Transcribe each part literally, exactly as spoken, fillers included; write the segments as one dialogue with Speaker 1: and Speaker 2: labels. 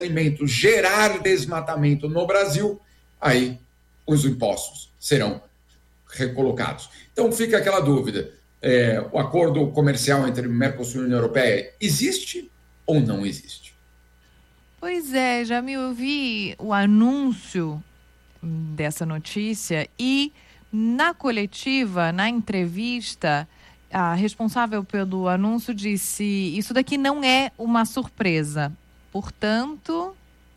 Speaker 1: alimentos gerar desmatamento no Brasil, aí os impostos serão recolocados. Então fica aquela dúvida, é, o acordo comercial entre Mercosul e União Europeia existe ou não existe?
Speaker 2: Pois é, já me ouvi o anúncio dessa notícia e na coletiva, na entrevista, a responsável pelo anúncio disse: isso daqui não é uma surpresa. Portanto...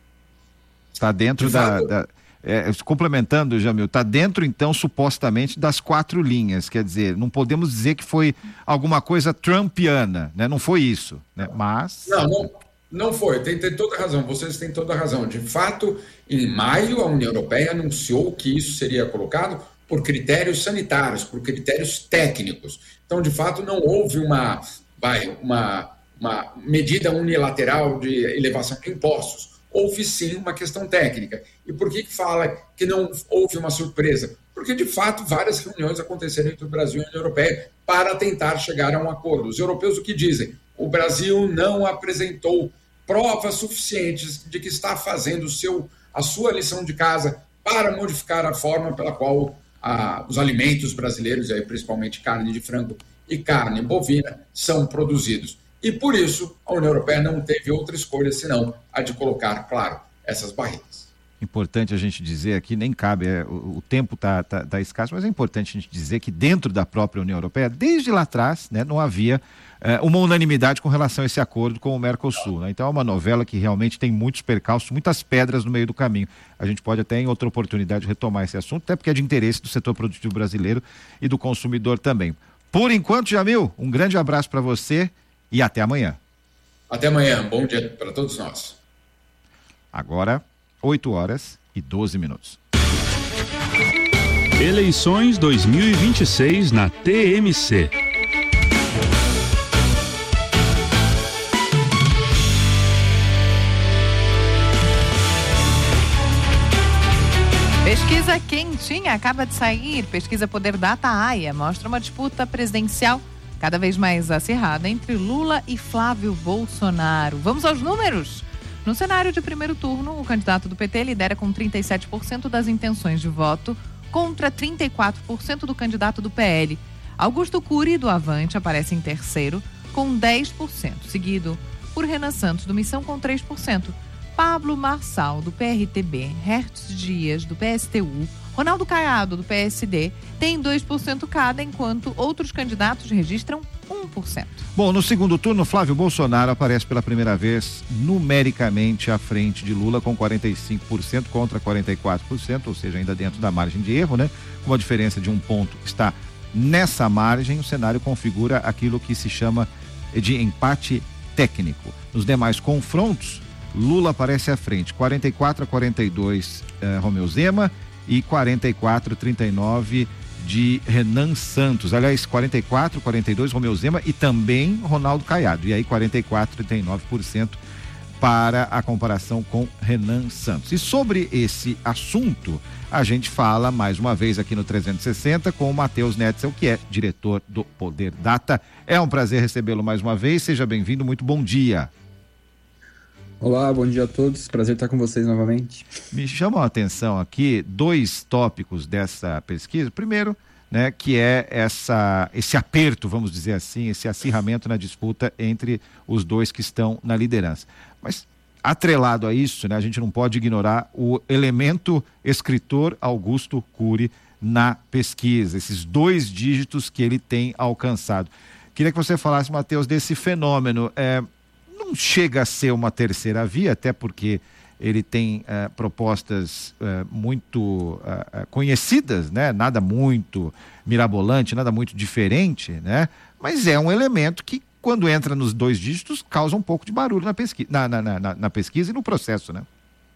Speaker 3: Está dentro da... da é, complementando, Jamil, está dentro, então, supostamente, das quatro linhas. Quer dizer, não podemos dizer que foi alguma coisa trumpiana, né? Não foi isso, né? Mas...
Speaker 1: Não, não, não foi. Tem, tem toda a razão. Vocês têm toda a razão. De fato, em maio, a União Europeia anunciou que isso seria colocado por critérios sanitários, por critérios técnicos. Então, de fato, não houve uma, vai, uma, uma medida unilateral de elevação de impostos. Houve, sim, uma questão técnica. E por que que fala que não houve uma surpresa? Porque, de fato, várias reuniões aconteceram entre o Brasil e a União Europeia para tentar chegar a um acordo. Os europeus o que dizem? O Brasil não apresentou provas suficientes de que está fazendo o seu, a sua lição de casa para modificar a forma pela qual Ah, os alimentos brasileiros, aí principalmente carne de frango e carne bovina, são produzidos. E por isso a União Europeia não teve outra escolha senão a de colocar, claro, essas barreiras.
Speaker 3: Importante a gente dizer aqui, nem cabe, é, o, o tempo está tá, tá escasso, mas é importante a gente dizer que dentro da própria União Europeia, desde lá atrás, né, não havia é, uma unanimidade com relação a esse acordo com o Mercosul, né? Então é uma novela que realmente tem muitos percalços, muitas pedras no meio do caminho. A gente pode até em outra oportunidade retomar esse assunto, até porque é de interesse do setor produtivo brasileiro e do consumidor também. Por enquanto, Jamil, um grande abraço para você e até amanhã.
Speaker 1: Até amanhã, bom dia para todos nós.
Speaker 3: Agora, oito horas e doze minutos.
Speaker 4: Eleições dois mil e vinte e seis na T M C.
Speaker 2: Pesquisa quentinha acaba de sair. Pesquisa Poder Data AIA mostra uma disputa presidencial cada vez mais acirrada entre Lula e Flávio Bolsonaro. Vamos aos números? No cenário de primeiro turno, o candidato do P T lidera com trinta e sete por cento das intenções de voto contra trinta e quatro por cento do candidato do P L. Augusto Cury, do Avante, aparece em terceiro com dez por cento, seguido por Renan Santos, do Missão, com três por cento. Pablo Marçal, do P R T B, Hertz Dias, do P S T U, Ronaldo Caiado, do P S D, tem dois por cento cada, enquanto outros candidatos registram um por cento.
Speaker 3: Bom, no segundo turno, Flávio Bolsonaro aparece pela primeira vez numericamente à frente de Lula com quarenta e cinco por cento contra quarenta e quatro por cento, ou seja, ainda dentro da margem de erro, né? Com uma diferença de um ponto que está nessa margem, o cenário configura aquilo que se chama de empate técnico. Nos demais confrontos, Lula aparece à frente, quarenta e quatro a quarenta e dois eh, Romeu Zema e quarenta e quatro a trinta e nove de Renan Santos. Aliás, quarenta e quatro a quarenta e dois Romeu Zema e também Ronaldo Caiado. E aí quarenta e quatro a trinta e nove por cento para a comparação com Renan Santos. E sobre esse assunto, a gente fala mais uma vez aqui no trezentos e sessenta com o Matheus Netzel, que é diretor do Poder Data. É um prazer recebê-lo mais uma vez. Seja bem-vindo, muito bom dia.
Speaker 5: Olá, bom dia a todos, prazer estar com vocês novamente.
Speaker 3: Me chamam a atenção aqui dois tópicos dessa pesquisa. Primeiro, né, que é essa, esse aperto, vamos dizer assim, esse acirramento na disputa entre os dois que estão na liderança. Mas, atrelado a isso, né, a gente não pode ignorar o elemento escritor Augusto Cury na pesquisa, esses dois dígitos que ele tem alcançado. Queria que você falasse, Matheus, desse fenômeno. É, não chega a ser uma terceira via, até porque ele tem uh, propostas uh, muito uh, conhecidas, né? Nada muito mirabolante, nada muito diferente, né? Mas é um elemento que, quando entra nos dois dígitos, causa um pouco de barulho na pesquisa, na, na, na, na pesquisa e no processo, né?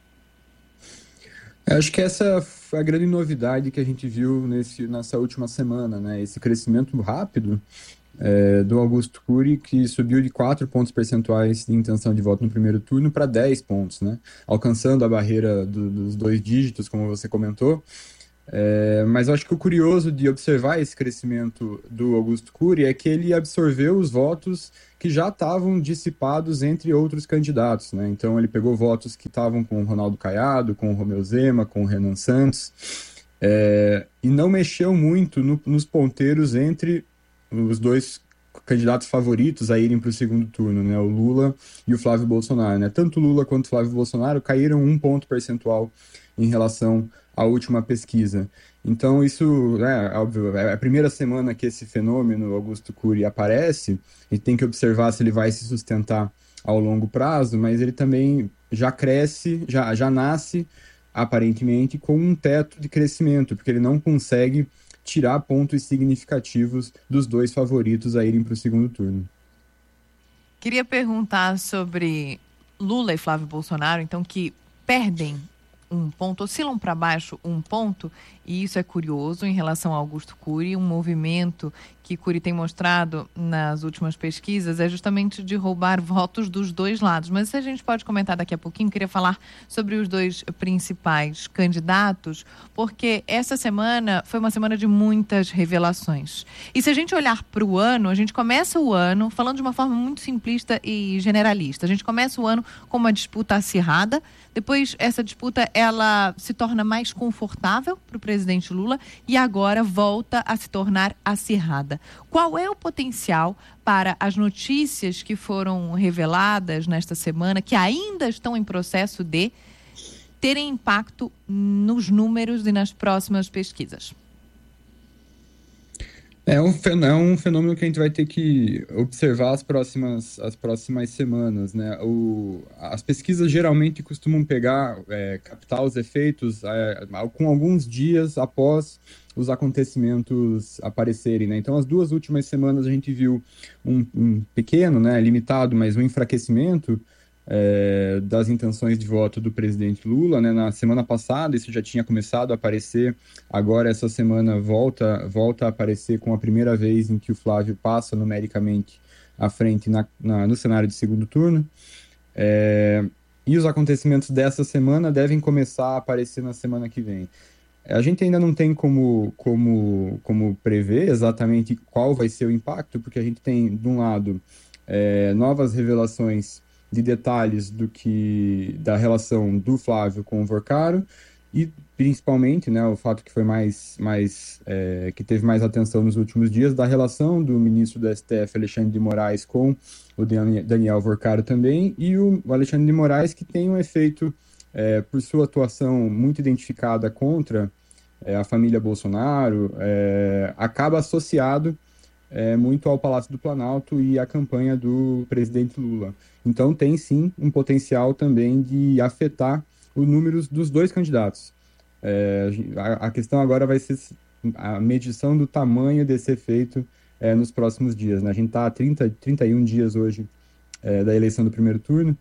Speaker 5: Eu acho que essa foi a grande novidade que a gente viu nesse, nessa última semana, né? Esse crescimento rápido É, do Augusto Cury, que subiu de quatro pontos percentuais de intenção de voto no primeiro turno para dez pontos, né? Alcançando a barreira do, dos dois dígitos, como você comentou. É, mas eu acho que o curioso de observar esse crescimento do Augusto Cury é que ele absorveu os votos que já estavam dissipados entre outros candidatos, né? Então ele pegou votos que estavam com o Ronaldo Caiado, com o Romeu Zema, com o Renan Santos, é, e não mexeu muito no, nos ponteiros entre os dois candidatos favoritos a irem para o segundo turno, né? O Lula e o Flávio Bolsonaro, né? Tanto Lula quanto o Flávio Bolsonaro caíram um ponto percentual em relação à última pesquisa. Então isso, é óbvio, é a primeira semana que esse fenômeno Augusto Cury aparece, a gente tem que observar se ele vai se sustentar ao longo prazo, mas ele também já cresce, já, já nasce, aparentemente, com um teto de crescimento, porque ele não consegue tirar pontos significativos dos dois favoritos a irem para o segundo turno.
Speaker 2: Queria perguntar sobre Lula e Flávio Bolsonaro, então, que perdem um ponto, oscilam para baixo um ponto, e isso é curioso em relação a Augusto Cury. Um movimento que Cury tem mostrado nas últimas pesquisas é justamente de roubar votos dos dois lados. Mas se a gente pode comentar daqui a pouquinho, queria falar sobre os dois principais candidatos, porque essa semana foi uma semana de muitas revelações. E se a gente olhar para o ano, a gente começa o ano falando de uma forma muito simplista e generalista. A gente começa o ano com uma disputa acirrada, depois essa disputa ela se torna mais confortável para o presidente Lula e agora volta a se tornar acirrada. Qual é o potencial para as notícias que foram reveladas nesta semana, que ainda estão em processo de terem impacto nos números e nas próximas pesquisas?
Speaker 5: É um, é um fenômeno que a gente vai ter que observar as próximas, as próximas semanas, né? O, as pesquisas geralmente costumam pegar, é, captar os efeitos é, com alguns dias após os acontecimentos aparecerem, né? Então, as duas últimas semanas a gente viu um, um pequeno, né, limitado, mas um enfraquecimento É, das intenções de voto do presidente Lula, né? Na semana passada isso já tinha começado a aparecer, agora essa semana volta, volta a aparecer com a primeira vez em que o Flávio passa numericamente à frente na, na, no cenário de segundo turno. É, e os acontecimentos dessa semana devem começar a aparecer na semana que vem. A gente ainda não tem como, como, como prever exatamente qual vai ser o impacto, porque a gente tem, de um lado, é, novas revelações de detalhes do que da relação do Flávio com o Vorcaro e principalmente, né, o fato que foi mais, mais é, que teve mais atenção nos últimos dias, da relação do ministro do S T F, Alexandre de Moraes, com o Daniel Vorcaro também, e o Alexandre de Moraes, que tem um efeito, é, por sua atuação muito identificada contra é, a família Bolsonaro, é, acaba associado É, muito ao Palácio do Planalto e à campanha do presidente Lula. Então tem sim um potencial também de afetar os números dos dois candidatos. É, a, a questão agora vai ser a medição do tamanho desse efeito é, nos próximos dias, né? A gente está a trinta, trinta e um dias hoje é, da eleição do primeiro turno,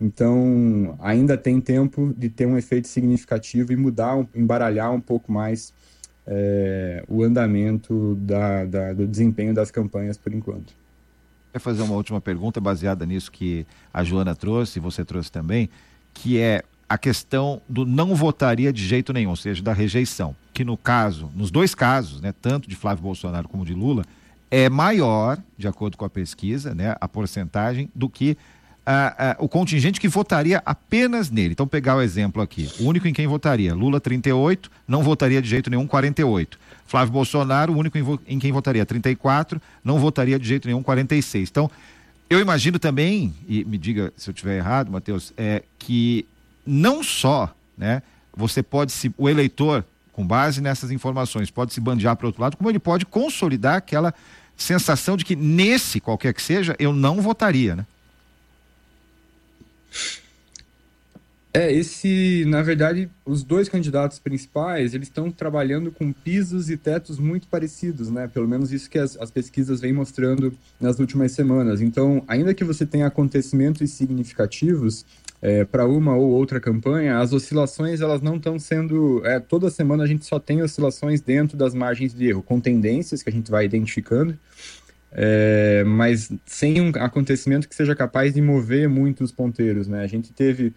Speaker 5: então ainda tem tempo de ter um efeito significativo e mudar, embaralhar um pouco mais É, o andamento da, da, do desempenho das campanhas por enquanto.
Speaker 3: Quero fazer uma última pergunta baseada nisso que a Joana trouxe, e você trouxe também, que é a questão do não votaria de jeito nenhum, ou seja, da rejeição, que no caso, nos dois casos, né, tanto de Flávio Bolsonaro como de Lula, é maior, de acordo com a pesquisa, né, a porcentagem, do que Ah, ah, o contingente que votaria apenas nele. Então, pegar o exemplo aqui, o único em quem votaria, Lula trinta e oito, não votaria de jeito nenhum, quarenta e oito. Flávio Bolsonaro, o único em, vo- em quem votaria, trinta e quatro, não votaria de jeito nenhum, quarenta e seis. Então, eu imagino também, e me diga se eu estiver errado, Matheus, é que não só, né, você pode se, o eleitor, com base nessas informações, pode se bandear para o outro lado, como ele pode consolidar aquela sensação de que nesse, qualquer que seja, eu não votaria, né?
Speaker 5: É, esse, na verdade, os dois candidatos principais, eles estão trabalhando com pisos e tetos muito parecidos, né? Pelo menos isso que as, as pesquisas vêm mostrando nas últimas semanas. Então, ainda que você tenha acontecimentos significativos é, para uma ou outra campanha, as oscilações, elas não estão sendo... É, toda semana a gente só tem oscilações dentro das margens de erro, com tendências que a gente vai identificando, É, mas sem um acontecimento que seja capaz de mover muito os ponteiros, né? A gente teve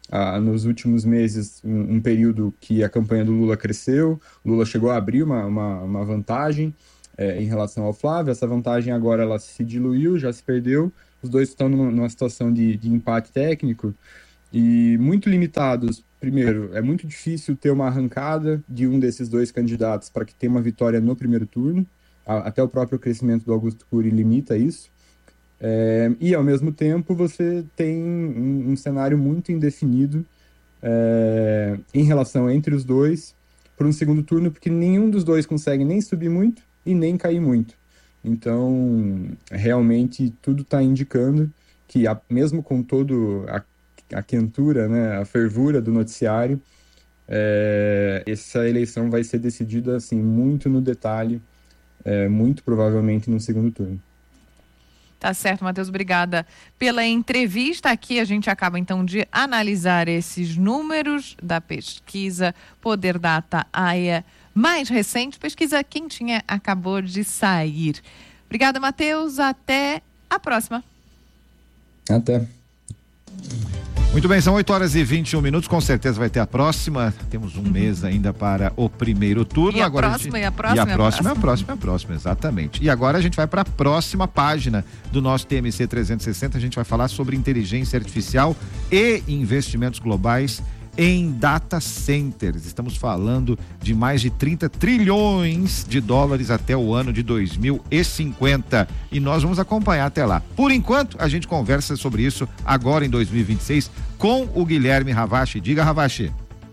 Speaker 5: ah, nos últimos meses um, um período que a campanha do Lula cresceu, Lula chegou a abrir uma, uma, uma vantagem é, em relação ao Flávio, essa vantagem agora ela se diluiu, já se perdeu, os dois estão numa, numa situação de, de empate técnico e muito limitados. Primeiro, é muito difícil ter uma arrancada de um desses dois candidatos para que tenha uma vitória no primeiro turno, até o próprio crescimento do Augusto Cury limita isso. É, e, ao mesmo tempo, você tem um, um cenário muito indefinido é, em relação entre os dois para um segundo turno, porque nenhum dos dois consegue nem subir muito e nem cair muito. Então, realmente, tudo está indicando que, a, mesmo com todo a, a quentura, né, a fervura do noticiário, é, essa eleição vai ser decidida assim, muito no detalhe, é, muito provavelmente no segundo turno.
Speaker 2: Tá certo, Matheus, obrigada pela entrevista. Aqui a gente acaba então de analisar esses números da pesquisa Poder Data A I A mais recente, pesquisa quentinha, acabou de sair. Obrigada, Matheus, até a próxima.
Speaker 5: Até.
Speaker 3: Muito bem, são oito horas e vinte e um minutos, com certeza vai ter a próxima, temos um uhum. mês ainda para o primeiro turno.
Speaker 2: E a
Speaker 3: agora
Speaker 2: próxima,
Speaker 3: a gente...
Speaker 2: e a próxima,
Speaker 3: e a próxima,
Speaker 2: a próxima,
Speaker 3: a próxima, a próxima, exatamente. E agora a gente vai para a próxima página do nosso T M C trezentos e sessenta, a gente vai falar sobre inteligência artificial e investimentos globais em data centers. Estamos falando de mais de trinta trilhões de dólares até o ano de dois mil e cinquenta. E nós vamos acompanhar até lá. Por enquanto, a gente conversa sobre isso agora em dois mil e vinte e seis com o Guilherme Ravache. Diga, Ravache.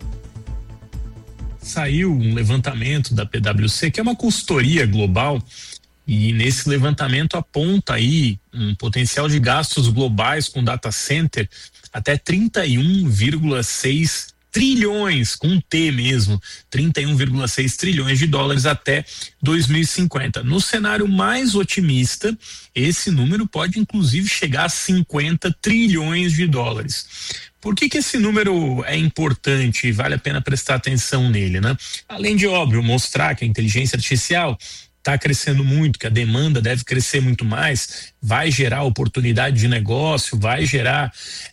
Speaker 6: Saiu um levantamento da P W C, que é uma consultoria global, e nesse levantamento aponta aí um potencial de gastos globais com data center até trinta e um vírgula seis trilhões, com um T mesmo, trinta e um vírgula seis trilhões de dólares até dois mil e cinquenta. No cenário mais otimista, esse número pode inclusive chegar a cinquenta trilhões de dólares. Por que que esse número é importante e vale a pena prestar atenção nele, né? Além de, óbvio, mostrar que a inteligência artificial está crescendo muito, que a demanda deve crescer muito mais, vai gerar oportunidade de negócio, vai gerar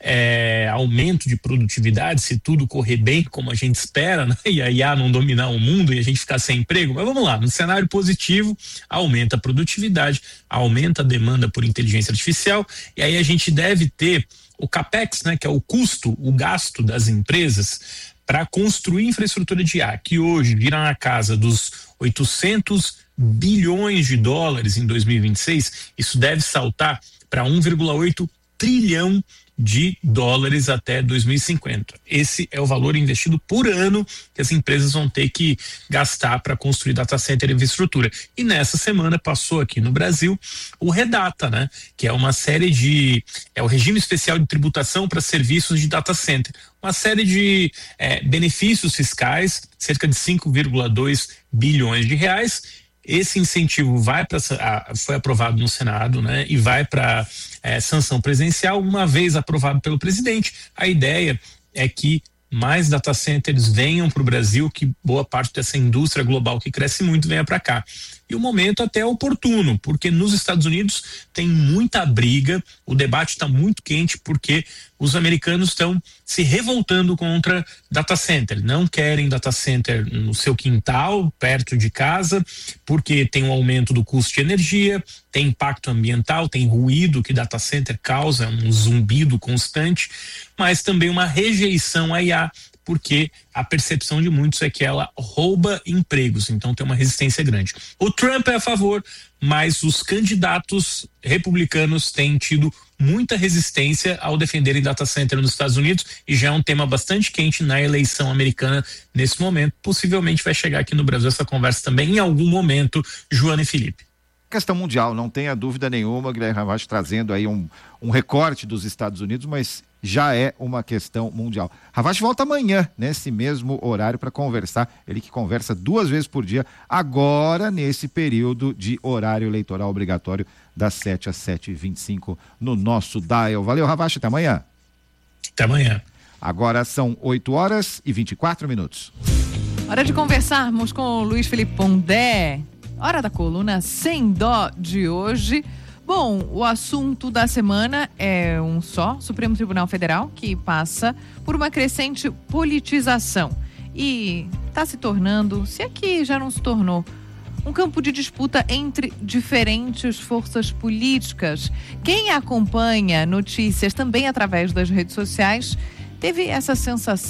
Speaker 6: é, aumento de produtividade, se tudo correr bem como a gente espera, né? E a I A não dominar o mundo e a gente ficar sem emprego. Mas vamos lá, no cenário positivo, aumenta a produtividade, aumenta a demanda por inteligência artificial, e aí a gente deve ter o CAPEX, né, que é o custo, o gasto das empresas para construir infraestrutura de I A, que hoje vira na casa dos oitocentos bilhões de dólares em dois mil e vinte e seis, isso deve saltar para um vírgula oito trilhão de dólares até dois mil e cinquenta. Esse é o valor investido por ano que as empresas vão ter que gastar para construir data center e infraestrutura. E nessa semana passou aqui no Brasil o Redata, né? Que é uma série de, é o regime especial de tributação para serviços de data center. Uma série de é, benefícios fiscais, cerca de cinco vírgula dois bilhões de reais. Esse incentivo vai para, foi aprovado no Senado, né? E vai para é, sanção presidencial. Uma vez aprovado pelo presidente, a ideia é que mais data centers venham para o Brasil, que boa parte dessa indústria global que cresce muito venha para cá. E o momento até é oportuno, porque nos Estados Unidos tem muita briga, o debate está muito quente, porque os americanos estão se revoltando contra data center, não querem data center no seu quintal, perto de casa, porque tem um aumento do custo de energia, tem impacto ambiental, tem ruído que data center causa, um zumbido constante, mas também uma rejeição à I A, porque a percepção de muitos é que ela rouba empregos, então tem uma resistência grande. O Trump é a favor, mas os candidatos republicanos têm tido muita resistência ao defenderem data center nos Estados Unidos, e já é um tema bastante quente na eleição americana nesse momento. Possivelmente vai chegar aqui no Brasil essa conversa também em algum momento, Joana e Felipe.
Speaker 3: Questão mundial, não tenha dúvida nenhuma, Guilherme Ravache trazendo aí um, um recorte dos Estados Unidos, mas já é uma questão mundial. Ravache volta amanhã, nesse mesmo horário, para conversar, ele que conversa duas vezes por dia, agora nesse período de horário eleitoral obrigatório, das sete às sete e vinte e cinco no nosso dial. Valeu, Ravache, até amanhã.
Speaker 6: Até amanhã.
Speaker 3: Agora são oito horas e vinte e quatro minutos.
Speaker 2: Hora de conversarmos com o Luiz Felipe Pondé. Hora da coluna Sem Dó de hoje. Bom, o assunto da semana é um só, Supremo Tribunal Federal, que passa por uma crescente politização e está se tornando, se aqui já não se tornou, um campo de disputa entre diferentes forças políticas. Quem acompanha notícias também através das redes sociais teve essa sensação